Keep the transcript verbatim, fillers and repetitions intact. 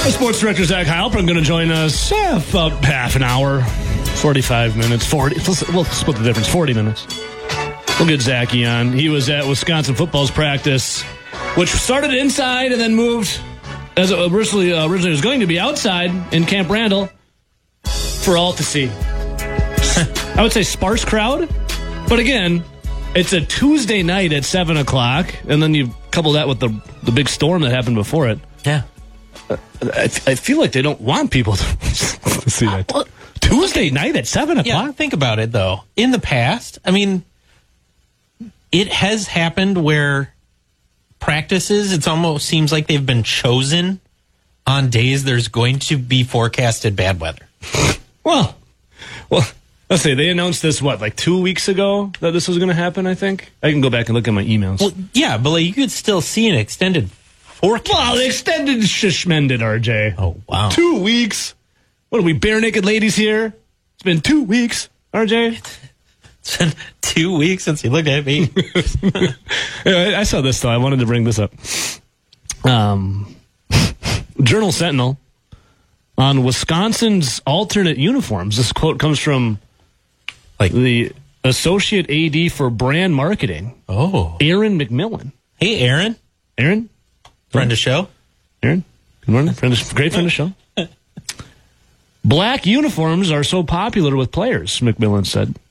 Sports Director Zach Heilprin going to join us eh, about half an hour, forty-five minutes, forty. We'll split the difference, forty minutes. We'll get Zachy on. He was at Wisconsin football's practice, which started inside and then moved, as it originally, uh, originally was going to be, outside in Camp Randall for all to see. I would say sparse crowd, but again, it's a Tuesday night at seven o'clock, and then you couple that with the the big storm that happened before it. Yeah. I, I feel like they don't want people to, to see that. Well, Tuesday night at seven o'clock? Yeah, think about it, though. In the past, I mean, it has happened where practices, it almost seems like they've been chosen on days there's going to be forecasted bad weather. Well, well, let's say they announced this, what, like two weeks ago that this was going to happen, I think? I can go back and look at my emails. Well, yeah, but like, you could still see an extended forecast. Well, the extended shishmended, R J. Oh, wow. Two weeks. What are we, bare naked ladies here? It's been two weeks, R J. It's been two weeks since you looked at me. Yeah, I saw this, though. I wanted to bring this up. Um, Journal Sentinel on Wisconsin's alternate uniforms. This quote comes from like the Associate A D for Brand Marketing, Oh. Aaron McMillan. Hey, Aaron. Aaron? Friend of show. Aaron? Good morning. Friend of, great friend of show. Black uniforms are so popular with players, McMillan said.